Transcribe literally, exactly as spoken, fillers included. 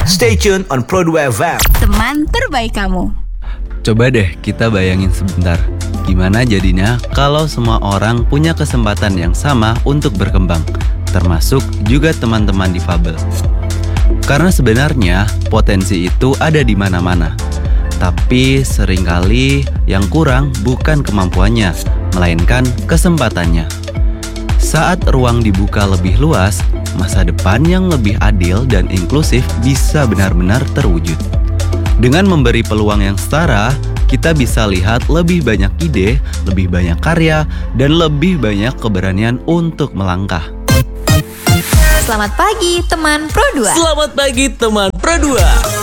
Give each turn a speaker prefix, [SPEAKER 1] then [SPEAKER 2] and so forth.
[SPEAKER 1] Stay tuned on Pro dua F M.
[SPEAKER 2] Teman terbaik kamu.
[SPEAKER 3] Coba deh kita bayangin sebentar, gimana jadinya kalau semua orang punya kesempatan yang sama untuk berkembang, termasuk juga teman-teman difabel. Karena sebenarnya potensi itu ada di mana-mana. Tapi seringkali yang kurang bukan kemampuannya, melainkan kesempatannya. Saat ruang dibuka lebih luas, masa depan yang lebih adil dan inklusif bisa benar-benar terwujud. Dengan memberi peluang yang setara, kita bisa lihat lebih banyak ide, lebih banyak karya, dan lebih banyak keberanian untuk melangkah.
[SPEAKER 2] Selamat pagi teman Pro dua.
[SPEAKER 1] Selamat pagi teman Pro dua.